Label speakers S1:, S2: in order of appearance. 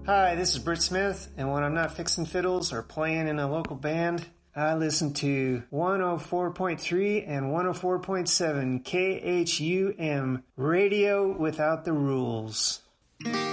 S1: Hi, this is Britt Smith, and when I'm not fixing fiddles or playing in a local band, I listen to 104.3 and 104.7 KHUM, Radio Without the Rules.